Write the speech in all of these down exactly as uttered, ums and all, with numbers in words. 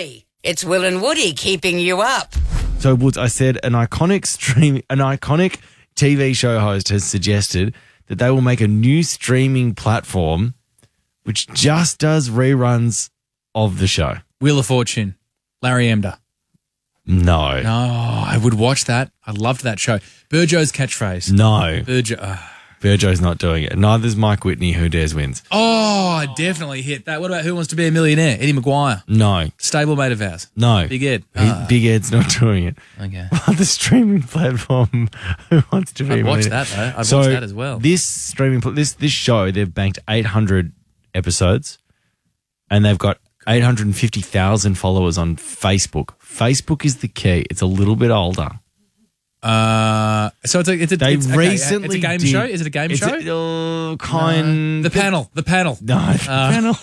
Woody. It's Will and Woody keeping you up. So, Woods, I said an iconic stream, an iconic T V show host has suggested that they will make a new streaming platform which just does reruns of the show. Wheel of Fortune, Larry Emder. No. No, I would watch that. I loved that show. Burjo's catchphrase. No. Burjo. Uh, Burjo's not doing it. Neither's Mike Whitney, Who Dares Wins. oh, I definitely hit that. What about Who Wants to Be a Millionaire? Eddie Maguire. No. Stablemate of ours. No. Big Ed. He- Ah. Big Ed's not doing it. Okay. Well, the streaming platform Who Wants to Be I'd a watch Millionaire. that, though. I'd so watch that as well. This streaming, pl- this this show, they've banked eight hundred episodes, and they've got eight hundred fifty thousand followers on Facebook. Facebook is the key. It's a little bit older. Uh, so it's a it's a They it's, okay, recently it's a game did- show. Is it a game it's show? A, uh, kind. the panel. The panel. No, the panel.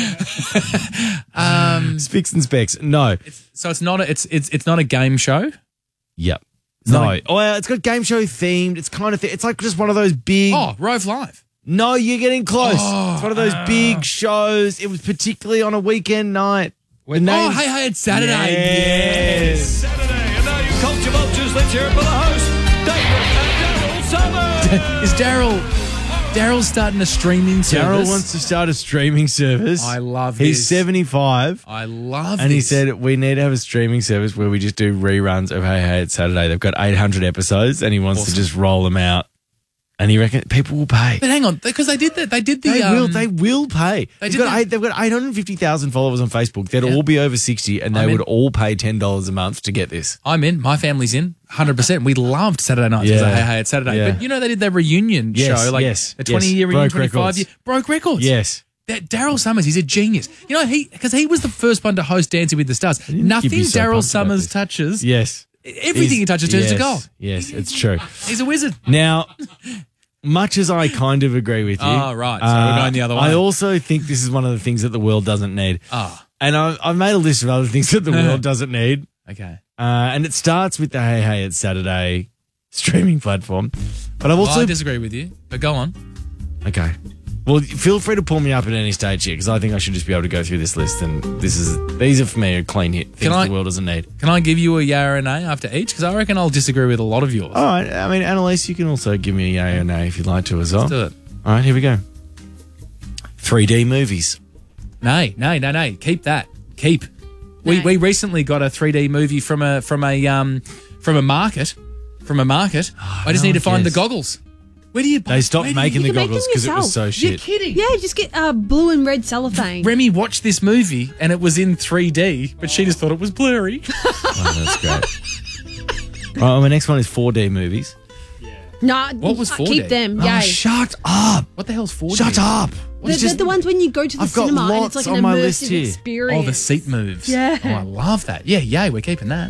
Um, Spicks and Specs. No. so it's not a, it's it's it's not a game show. Yep. It's no. not Oh, well, it's got game show themed. It's kind of th- it's like just one of those big. Oh, Rove Live. No, you're getting close. Oh, it's one of those uh, big shows. It was particularly on a weekend night. The Oh, name- hey, hey, it's Saturday. Yes. Saturday, and now you culture vultures, let's hear it for the host, David and Daryl Summers. Is Daryl Daryl's starting a streaming service? Daryl wants to start a streaming service. I love He's this. seventy-five. I love And he this. said, we need to have a streaming service where we just do reruns of Hey Hey It's Saturday. They've got eight hundred episodes and he wants Awesome. to just roll them out. And he reckons people will pay. But hang on, because they did that. They did the. They um, will. They will pay. they They've did got, that- eight, they've got eight hundred fifty thousand followers on Facebook. They'd Yeah. all be over sixty and they I'm in. would all pay ten dollars a month to get this. I'm in. My family's in. one hundred percent. We loved Saturday nights. Yeah. Yeah. Hey, hey, it's Saturday. Yeah. But you know they did their reunion Yes, show, like yes, a twenty yes. year reunion, Broke twenty-five records. year broke records. Yes. That Daryl Summers, he's a genius. You know, he because he was the first one to host Dancing with the Stars. didn't Nothing give you so Daryl pumped about Summers this. touches. Yes. Everything He's- he touches turns yes, to gold. Yes, it's true. He's a wizard. Now, much as I kind of agree with you. uh, Oh, right. So we're going the other way. I also think this is one of the things that the world doesn't need. Ah. And I, I've made a list of other things that the world doesn't need. Okay. Uh, and it starts with the Hey Hey It's Saturday streaming platform. But I've Well, also... I disagree with you, but go on. Okay. Well, feel free to pull me up at any stage here because I think I should just be able to go through this list. And this is these are for me a clean hit. Things Can I- the world doesn't need. Can I give you a yay or a nay after each? Because I reckon I'll disagree with a lot of yours. All right. I mean, Annalise, you can also give me a yay or nay if you'd like to as well. Let's do it. All right, here we go. three D movies. Nay, nay, nay, nay. Keep that. Keep. We Nay. we recently got a three D movie from a from a um from a market from a market. I just no need to one find the cares. goggles. Where do you buy? They stopped where do making you, the can make goggles them because it was so yourself. shit. You're kidding. Yeah, just get uh, blue and red cellophane. Remy watched this movie and it was in three D, but she just thought it was blurry. Oh, that's great. All right, my next one is four D movies. No, What was four D? Keep them. Oh, Yay. shut up. What the hell's four D? Shut up. They're, It's they're just- the ones when you go to the I've got cinema and lots it's like an on my list immersive here. experience. Oh, the seat moves. Yeah. Oh, I love that. Yeah, yay, we're keeping that.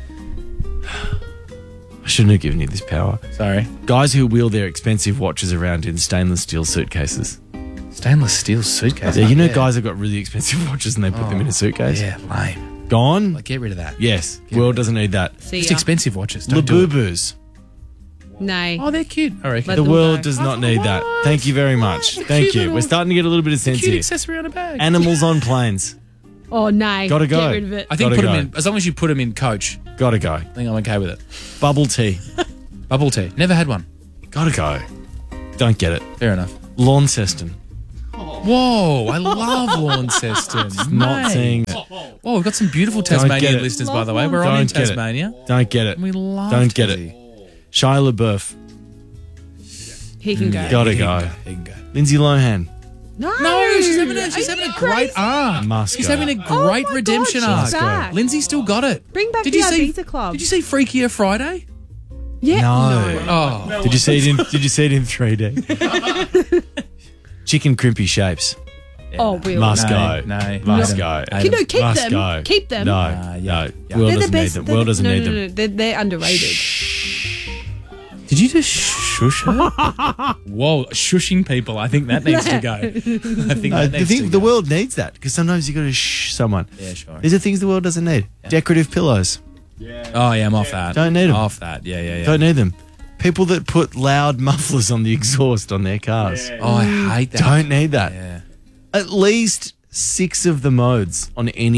I shouldn't have given you this power. Sorry. Guys who wheel their expensive watches around in stainless steel suitcases. Stainless steel suitcase. Yeah, you know Yeah. guys have got really expensive watches and they put them in a suitcase? Yeah, lame. Gone? Like, get rid of that. Yes. World doesn't need that. See Just ya. expensive watches. Don't do it. Labubus. Nay. Oh, they're cute. I reckon. Let The them world go. does not Oh, need that. what? Thank you very much. What? Thank Cute you. little- We're starting to get a little bit of sense Cute here. accessory on a bag. Animals on planes. Oh, nay. Gotta go. Get rid of it. I think Gotta put them go. in, as long as you put them in coach, Gotta go. I think I'm okay with it. Bubble tea. Bubble tea. Never had one. Gotta go. Don't get it. Fair enough. Launceston. Whoa, I love Launceston. Not Mate. seeing it. Whoa, we've got some beautiful get Tasmanian it. listeners, by Love the way. We're on in Don't get it. Tasmania. Don't get it. We love Don't get Tassie. it. Shia LaBeouf. He can go. Gotta He can go. He can go. Lindsay Lohan. No. No, she's having a, she's Are having you a great crazy? arc. Must she's go. having a Oh great my redemption God, arc. she's back. Lindsay still got it. Bring back Did the you see, Ibiza Club. Did you see Freakier Friday? Yeah. No. Oh, Did you see it in Did you see it in three D? Chicken crimpy shapes. Oh, really? Must No, go. no, Must no. go. You know, keep Must them. go. Keep them. No. Ah, yeah, no. yeah. World They're the doesn't need best. them. they're World the- doesn't no, need no, them. no, no. They're, they're underrated. Did you just shush her? Whoa, shushing people. I think that needs to go. I think No, that the needs thing, to the go. world needs that because sometimes you got to shh someone. Yeah, sure. These are things the world doesn't need. Decorative pillows. Oh, yeah, I'm off that. Don't need 'em. Off that. Yeah, yeah, yeah. Don't need them. People that put loud mufflers on the exhaust on their cars. Oh, I hate that. Don't need that. Yeah. At least six of the modes on any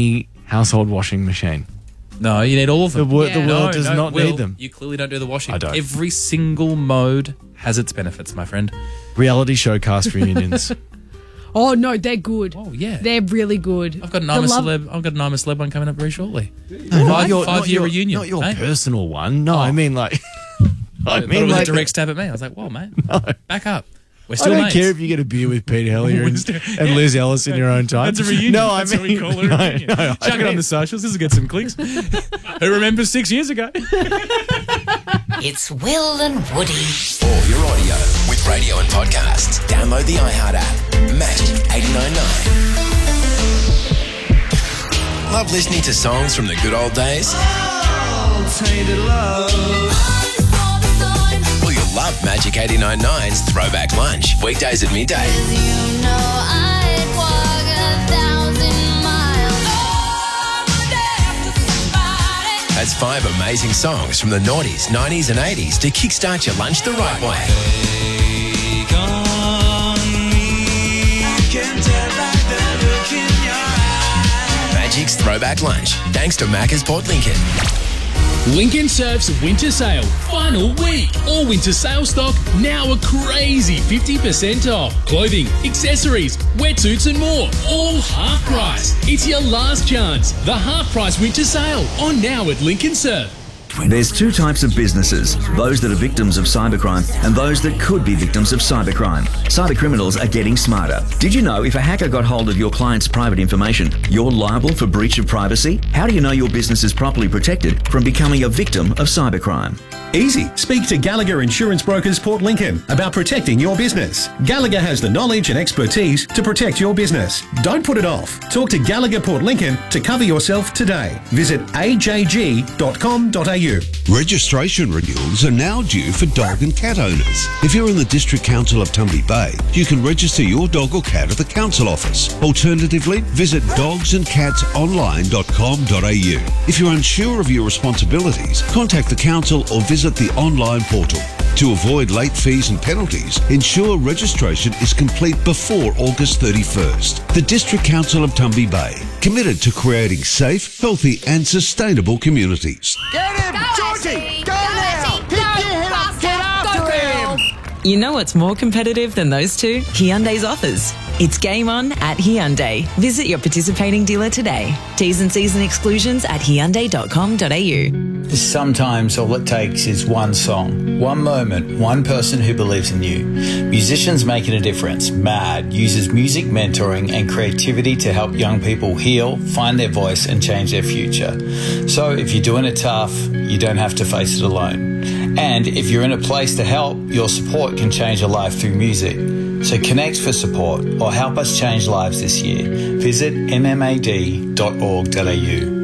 household washing machine. No, you need all of them. The, wor- Yeah. the world No, does no, not Will, need them. You clearly don't do the washing. I don't. Every single mode has its benefits, my friend. Reality show cast reunions. Oh no, they're good. Oh, yeah. They're really good. I've got an The I'm a love- celeb. I've got an I'm a celeb one coming up very shortly. No, not Five, your- five not year your- reunion. Not your eh? personal one. No, I mean like. I I thought it mean was like. a direct stab at me. I was like, "Whoa, mate, back up. We're I still don't mates." care if you get a beer with Pete Hellier and, and Liz Ellis in your own time. That's a reunion. No, I That's mean, what we call a no, reunion. no, I Chuck it on mean- the socials. This will get some clicks. Who remembers six years ago? It's Will and Woody. All your audio with radio and podcasts. Download the iHeart app. Magic eighty-nine point nine. Love listening to songs from the good old days? Well, you'll love Magic eighty-nine point nine's Throwback Lunch. Weekdays at midday. That's five amazing songs from the noughties, nineties and eighties to kickstart your lunch the right way. Magic's Throwback Lunch, thanks to Macca's Port Lincoln. Lincoln Surf's winter sale, final week. All winter sale stock now a crazy fifty percent off. Clothing, accessories, wetsuits and more, all half price. It's your last chance. The half price winter sale on now at Lincoln Surf. There's two types of businesses, those that are victims of cybercrime and those that could be victims of cybercrime. Cybercriminals are getting smarter. Did you know if a hacker got hold of your client's private information, you're liable for breach of privacy? How do you know your business is properly protected from becoming a victim of cybercrime? Easy. Speak to Gallagher Insurance Brokers Port Lincoln about protecting your business. Gallagher has the knowledge and expertise to protect your business. Don't put it off. Talk to Gallagher Port Lincoln to cover yourself today. Visit a j g dot com dot a u. Registration renewals are now due for dog and cat owners. If you're in the District Council of Tumby Bay, you can register your dog or cat at the council office. Alternatively, visit dogs and cats online dot com dot a u. If you're unsure of your responsibilities, contact the council or visit the online portal. To avoid late fees and penalties, ensure registration is complete before August thirty-first. The District Council of Tumby Bay, committed to creating safe, healthy and sustainable communities. Get him! Georgie! Go now! Pick your head up! Get after him! You know what's more competitive than those two? Hyundai's offers. It's game on at Hyundai. Visit your participating dealer today. T's and C's and exclusions at hyundai dot com dot a u. Sometimes all it takes is one song, one moment, one person who believes in you. Musicians Making a Difference, MAD, uses music mentoring and creativity to help young people heal, find their voice and change their future. So if you're doing it tough, you don't have to face it alone. And if you're in a place to help, your support can change a life through music. So connect for support or help us change lives this year. Visit m m a d dot org dot a u.